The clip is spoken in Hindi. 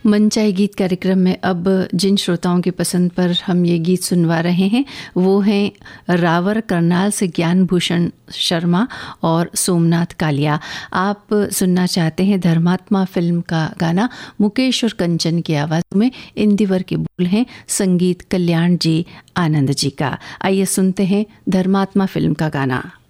मन चाहे गीत कार्यक्रम में अब जिन श्रोताओं की पसंद पर हम ये गीत सुनवा रहे हैं वो हैं रावर करनाल से ज्ञान भूषण शर्मा और सोमनाथ कालिया। आप सुनना चाहते हैं धर्मात्मा फिल्म का गाना मुकेश और कंचन की आवाज़ में। इंदिवर के बोल हैं संगीत कल्याण जी आनंद जी का। आइए सुनते हैं धर्मात्मा फिल्म का गाना।